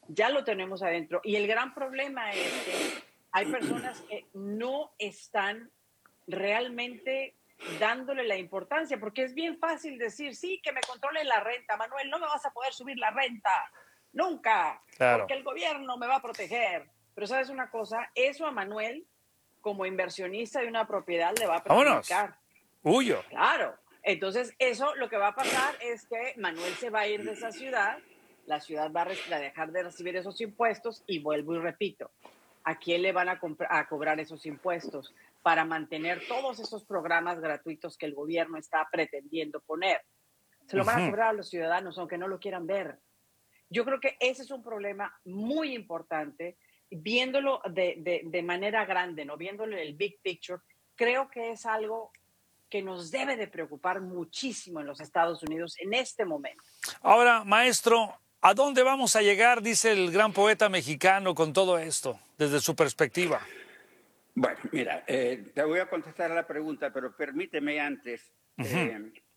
ya lo tenemos adentro. Y el gran problema es que hay personas que no están realmente dándole la importancia, porque es bien fácil decir, sí, que me controle la renta, Manuel, no me vas a poder subir la renta, nunca, Claro. porque el gobierno me va a proteger. Pero sabes una cosa, eso a Manuel, como inversionista de una propiedad, le va a Vámonos. perjudicar. Huyo. Claro. Entonces, eso lo que va a pasar es que Manuel se va a ir de esa ciudad, la ciudad va a dejar de recibir esos impuestos y vuelvo y repito, ¿a quién le van a cobrar esos impuestos para mantener todos esos programas gratuitos que el gobierno está pretendiendo poner? Se lo van a Ujú. cobrar a los ciudadanos, aunque no lo quieran ver. Yo creo que ese es un problema muy importante, viéndolo de manera grande, ¿no? Viéndolo en el big picture, creo que es algo que nos debe de preocupar muchísimo en los Estados Unidos en este momento. Ahora, maestro, ¿a dónde vamos a llegar, dice el gran poeta mexicano, con todo esto, desde su perspectiva? Bueno, mira, te voy a contestar a la pregunta, pero permíteme antes Ujú.